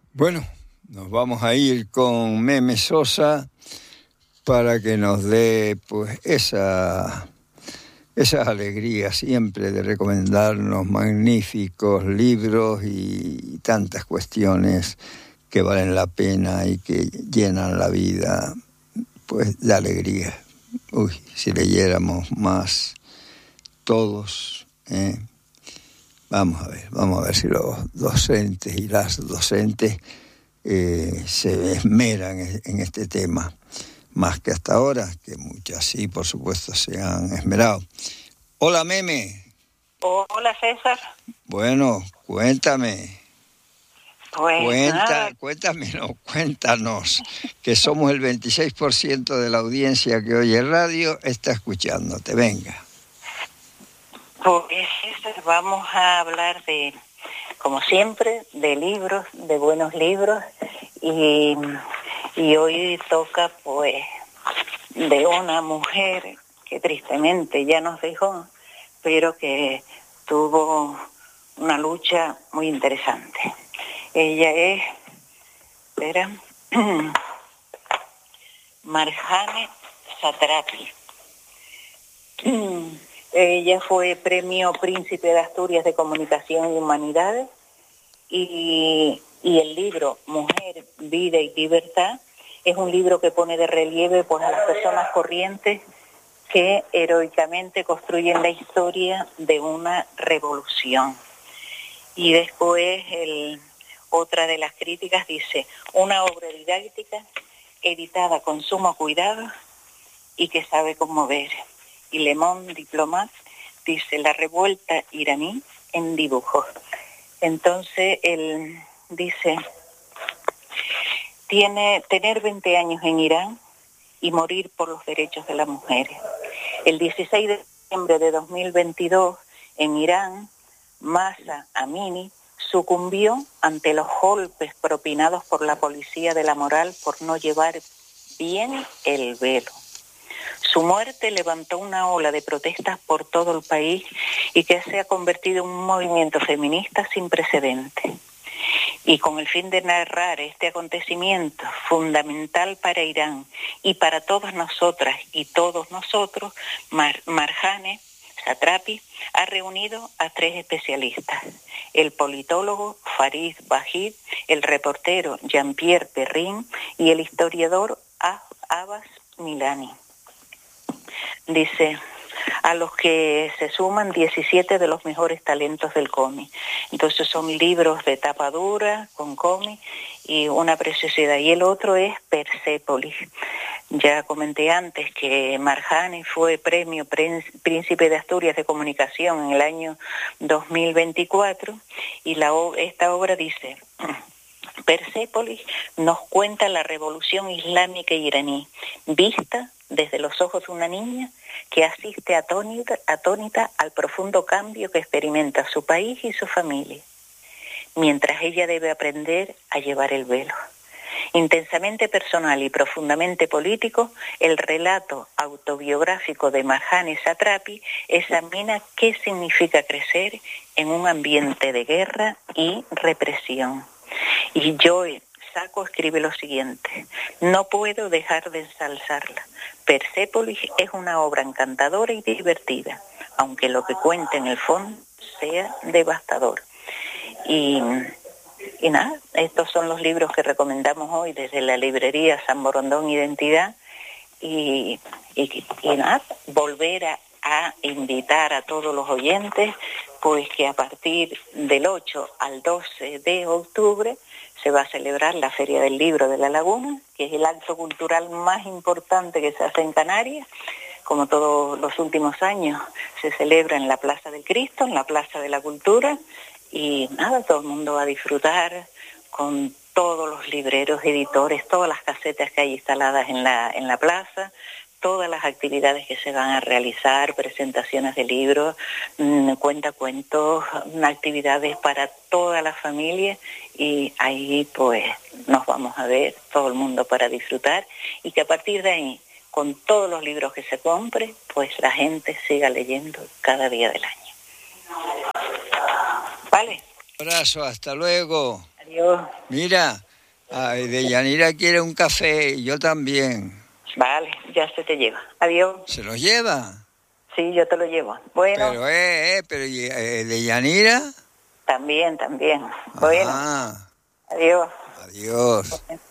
Bueno, nos vamos a ir con Meme Sosa para que nos dé pues esa alegría siempre de recomendarnos magníficos libros y tantas cuestiones que valen la pena y que llenan la vida pues de alegría. Uy, si leyéramos más todos, Vamos a ver si los docentes y las docentes se esmeran en este tema, más que hasta ahora, que muchas sí, por supuesto, se han esmerado. Hola, Meme. Hola, César. Bueno, cuéntame. Pues Cuéntanos, que somos el 26% de la audiencia que oye radio, está escuchándote, venga. Pues César, vamos a hablar de, como siempre, de libros, de buenos libros, y hoy toca pues de una mujer que tristemente ya nos dejó, pero que tuvo una lucha muy interesante. Ella es, Marjane Satrapi. Ella fue Premio Príncipe de Asturias de Comunicación y Humanidades, y el libro Mujer, Vida y Libertad es un libro que pone de relieve pues a las personas corrientes que heroicamente construyen la historia de una revolución. Y después otra de las críticas dice: una obra didáctica editada con sumo cuidado y que sabe conmover. Y Le Monde Diplomat dice: la revuelta iraní en dibujos. Entonces él dice: tener 20 años en Irán y morir por los derechos de las mujeres. El 16 de diciembre de 2022 en Irán, Mahsa Amini sucumbió ante los golpes propinados por la policía de la moral por no llevar bien el velo. Su muerte levantó una ola de protestas por todo el país y que se ha convertido en un movimiento feminista sin precedentes. Y con el fin de narrar este acontecimiento fundamental para Irán y para todas nosotras y todos nosotros, Marjane Satrapi ha reunido a 3 especialistas: el politólogo Farid Bajid, el reportero Jean-Pierre Perrin y el historiador Abbas Milani. Dice: a los que se suman 17 de los mejores talentos del cómic. Entonces son libros de tapa dura, con cómic y una preciosidad. Y el otro es Persépolis. Ya comenté antes que Marjane fue Premio Príncipe de Asturias de Comunicación en el año 2024, y esta obra dice: Persépolis nos cuenta la revolución islámica iraní, vista desde los ojos de una niña que asiste atónita al profundo cambio que experimenta su país y su familia, mientras ella debe aprender a llevar el velo. Intensamente personal y profundamente político, el relato autobiográfico de Marjane Satrapi examina qué significa crecer en un ambiente de guerra y represión. Y Joe Sacco escribe lo siguiente: no puedo dejar de ensalzarla. Persépolis es una obra encantadora y divertida, aunque lo que cuenta en el fondo sea devastador. Y nada, estos son los libros que recomendamos hoy desde la librería San Borondón Identidad. Y nada, volver a invitar a todos los oyentes pues que a partir del 8 al 12 de octubre se va a celebrar la Feria del Libro de La Laguna, que es el acto cultural más importante que se hace en Canarias. Como todos los últimos años, se celebra en la Plaza del Cristo, en la Plaza de la Cultura, y nada, todo el mundo va a disfrutar con todos los libreros, editores, todas las casetas que hay instaladas en la plaza, todas las actividades que se van a realizar, presentaciones de libros, cuentacuentos, actividades para toda la familia, y ahí pues nos vamos a ver todo el mundo para disfrutar, y que a partir de ahí, con todos los libros que se compre, pues la gente siga leyendo cada día del año. ¿Vale? Un abrazo, hasta luego. Adiós. Adiós. Mira, Deyanira quiere un café y yo también. Vale, ya se te lleva. Adiós. ¿Se lo lleva? Sí, yo te lo llevo. Bueno. Pero ¿y, Deyanira? También. Bueno. Ah, Adiós. adiós.